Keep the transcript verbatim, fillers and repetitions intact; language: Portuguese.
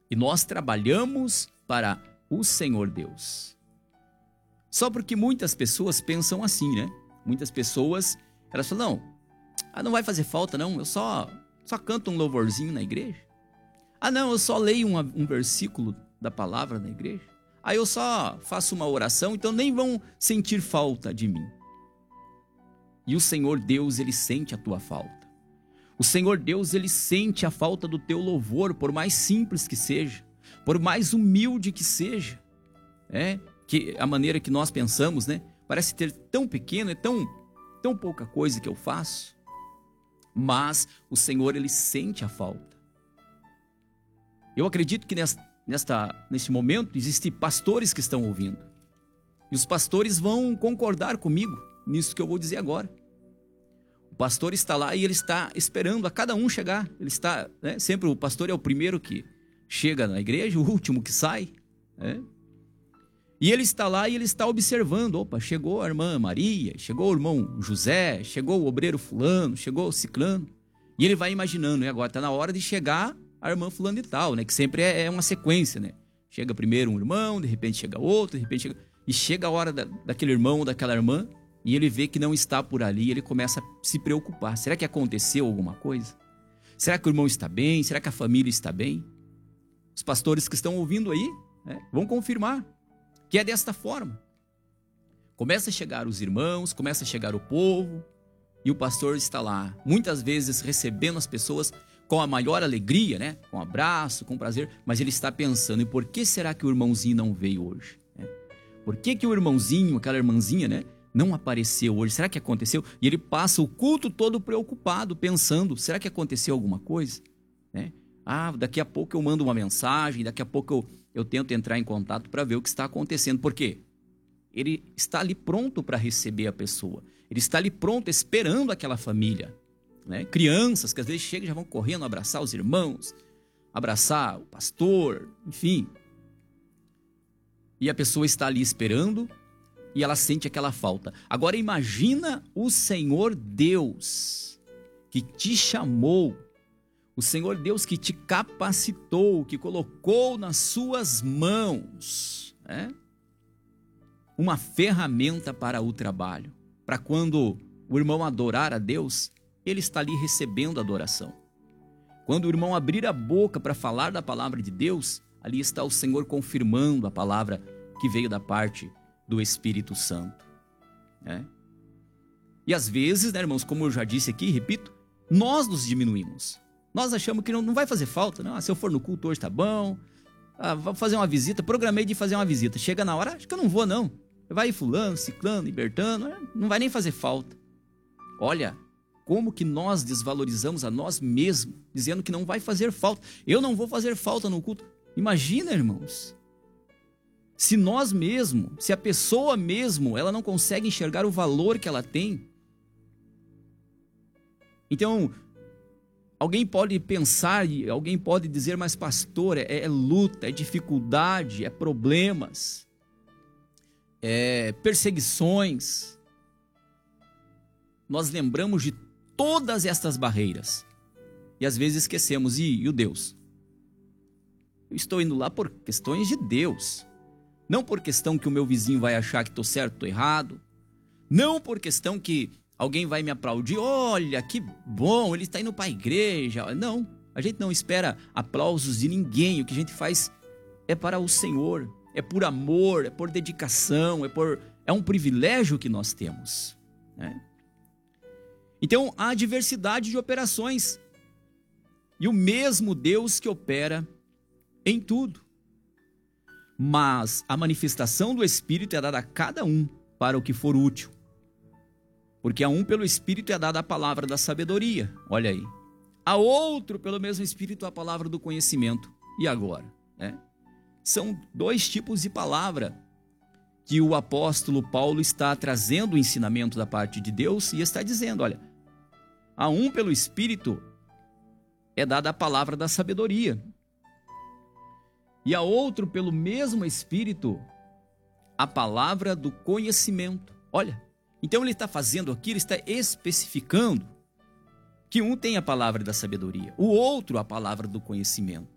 E nós trabalhamos para o Senhor Deus. Só porque muitas pessoas pensam assim, né? Muitas pessoas, elas falam, não, ah, não vai fazer falta não, eu só, só canto um louvorzinho na igreja. Ah não, eu só leio um, um versículo da palavra na igreja. Ah, eu só faço uma oração, então nem vão sentir falta de mim. E o Senhor Deus, Ele sente a tua falta. O Senhor Deus, Ele sente a falta do teu louvor, por mais simples que seja, por mais humilde que seja. É, que a maneira que nós pensamos, né? Parece ter tão pequeno, é tão, tão pouca coisa que eu faço. Mas o Senhor, Ele sente a falta. Eu acredito que nesta, nesta, neste momento existem pastores que estão ouvindo. E os pastores vão concordar comigo nisso que eu vou dizer agora. O pastor está lá e ele está esperando a cada um chegar. Ele está, né? Sempre o pastor é o primeiro que chega na igreja, o último que sai, né? E ele está lá e ele está observando. Opa, chegou a irmã Maria, chegou o irmão José, chegou o obreiro fulano, chegou o ciclano. E ele vai imaginando, né? Agora está na hora de chegar a irmã fulano e tal, né? Que sempre é, é uma sequência, né? Chega primeiro um irmão, de repente chega outro, de repente chega... E chega a hora da, daquele irmão ou daquela irmã e ele vê que não está por ali e ele começa a se preocupar. Será que aconteceu alguma coisa? Será que o irmão está bem? Será que a família está bem? Os pastores que estão ouvindo aí, né, vão confirmar que é desta forma. Começa a chegar os irmãos, começa a chegar o povo e o pastor está lá, muitas vezes recebendo as pessoas com a maior alegria, né? Com abraço, com prazer, mas ele está pensando, e por que será que o irmãozinho não veio hoje? Né? Por que que o irmãozinho, aquela irmãzinha, né, não apareceu hoje? Será que aconteceu? E ele passa o culto todo preocupado, pensando, será que aconteceu alguma coisa? Né? Ah, daqui a pouco eu mando uma mensagem, daqui a pouco eu, eu tento entrar em contato para ver o que está acontecendo. Por quê? Ele está ali pronto para receber a pessoa. Ele está ali pronto, esperando aquela família. Né? Crianças que às vezes chegam e já vão correndo abraçar os irmãos, abraçar o pastor, enfim. E a pessoa está ali esperando e ela sente aquela falta. Agora imagina o Senhor Deus que te chamou, o Senhor Deus que te capacitou, que colocou nas suas mãos, né, uma ferramenta para o trabalho, para quando o irmão adorar a Deus, ele está ali recebendo adoração. Quando o irmão abrir a boca para falar da palavra de Deus, ali está o Senhor confirmando a palavra que veio da parte do Espírito Santo. Né? E às vezes, né, irmãos, como eu já disse aqui, repito, nós nos diminuímos. Nós achamos que não, não vai fazer falta. Não? Ah, se eu for no culto hoje tá bom. Ah, vou fazer uma visita, programei de fazer uma visita. Chega na hora, acho que eu não vou não. Vai fulano, ciclano, libertano, não vai nem fazer falta. Olha, como que nós desvalorizamos a nós mesmos, dizendo que não vai fazer falta. Eu não vou fazer falta no culto. Imagina, irmãos, se nós mesmos, se a pessoa mesmo, ela não consegue enxergar o valor que ela tem. Então, alguém pode pensar, alguém pode dizer, mas pastor, é, é luta, é dificuldade, é problemas, é perseguições. Nós lembramos de todas estas barreiras e às vezes esquecemos, e, e o Deus? Eu estou indo lá por questões de Deus, não por questão que o meu vizinho vai achar que estou certo, estou errado, não por questão que alguém vai me aplaudir, olha que bom, ele está indo para a igreja. Não, a gente não espera aplausos de ninguém, o que a gente faz é para o Senhor, é por amor, é por dedicação, é, por, é um privilégio que nós temos, né? Então, há diversidade de operações. E o mesmo Deus que opera em tudo. Mas a manifestação do Espírito é dada a cada um para o que for útil. Porque a um pelo Espírito é dada a palavra da sabedoria. Olha aí. A outro pelo mesmo Espírito a palavra do conhecimento. E agora? Né? São dois tipos de palavra que o apóstolo Paulo está trazendo o ensinamento da parte de Deus e está dizendo, olha, a um pelo Espírito é dada a palavra da sabedoria, e a outro pelo mesmo Espírito a palavra do conhecimento. Olha, então ele está fazendo aqui, ele está especificando que um tem a palavra da sabedoria, o outro a palavra do conhecimento.